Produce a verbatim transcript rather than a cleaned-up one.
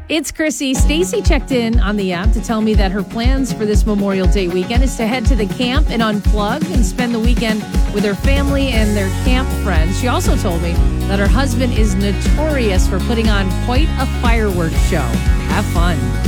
It's Chrissy. Stacy checked in on the app to tell me that her plans for this Memorial Day weekend is to head to the camp and unplug and spend the weekend with her family and their camp friends. She also told me that her husband is notorious for putting on quite a fireworks show. Have fun.